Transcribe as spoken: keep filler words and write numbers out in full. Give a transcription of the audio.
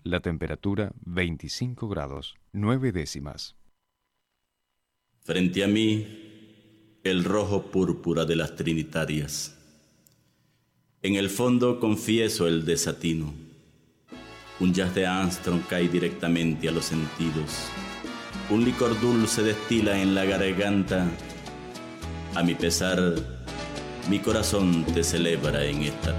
La temperatura veinticinco grados, nueve décimas. Frente a mí, el rojo púrpura de las trinitarias. En el fondo confieso el desatino. Un jazz de Armstrong cae directamente a los sentidos. Un licor dulce destila en la garganta. A mi pesar, mi corazón te celebra en esta